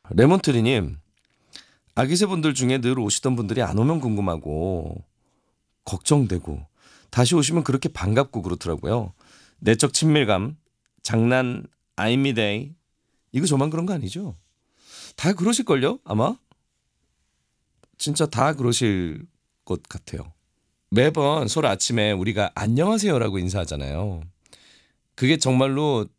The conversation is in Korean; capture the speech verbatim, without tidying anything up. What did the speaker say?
레몬트리님, 아기새분들 중에 늘 오시던 분들이 안 오면 궁금하고 걱정되고 다시 오시면 그렇게 반갑고 그렇더라고요. 내적 친밀감, 장난, 아이미데이 이거 저만 그런 거 아니죠? 다 그러실걸요? 아마? 진짜 다 그러실 것 같아요. 매번 서로 아침에 우리가 안녕하세요라고 인사하잖아요. 그게 정말로